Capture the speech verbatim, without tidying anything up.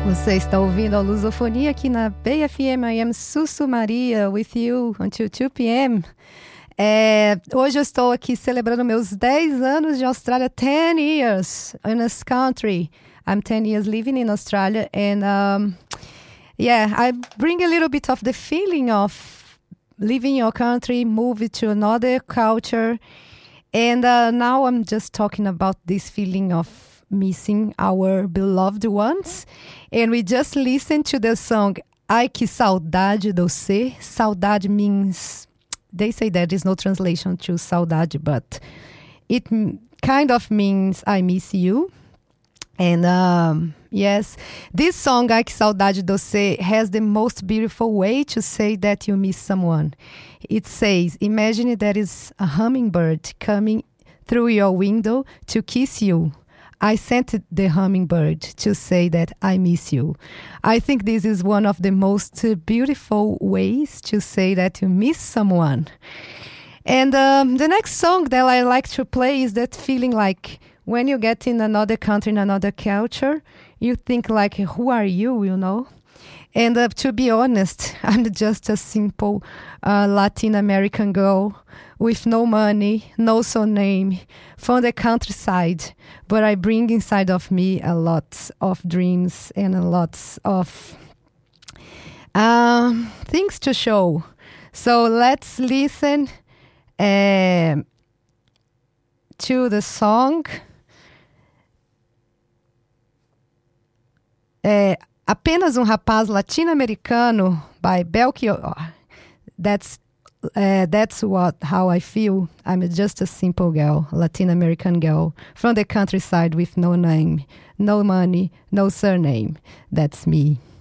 Você está ouvindo a Lusofonia aqui na Bay F M. I am Sussu Maria with you until two p m É, hoje eu estou aqui celebrando meus dez anos de Austrália, ten years in this country. I'm ten years living in Australia and um, yeah, I bring a little bit of the feeling of leaving your country, moving to another culture. And uh, now I'm just talking about this feeling of missing our beloved ones. And we just listened to the song Ai Que Saudade Doce. Saudade means, they say that there's no translation to saudade, but it m- kind of means I miss you. And um, yes, this song, Ai Que Saudade Doce, has the most beautiful way to say that you miss someone. It says, imagine there is a hummingbird coming through your window to kiss you. I sent the hummingbird to say that I miss you. I think this is one of the most uh, beautiful ways to say that you miss someone. And um, the next song that I like to play is that feeling like when you get in another country, in another culture, you think like, who are you, you know? And uh, to be honest, I'm just a simple uh, Latin American girl with no money, no surname, from the countryside. But I bring inside of me a lot of dreams and a lot of um, things to show. So let's listen uh, to the song. É, Apenas um Rapaz Latino-Americano by Belchior. That's uh, that's what how I feel. I'm just a simple girl, Latin American girl from the countryside with no name, no money, no surname. That's me.